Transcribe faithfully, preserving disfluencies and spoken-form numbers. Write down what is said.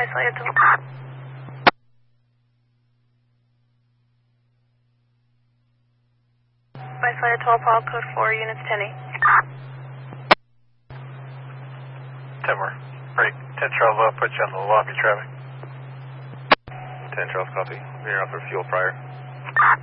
Viceland to Viceland twelve, Paul, code four, units ten eight. ten more. Right, ten Charles, I'll put you on the lobby traffic. ten Charles, copy. We're off for fuel prior.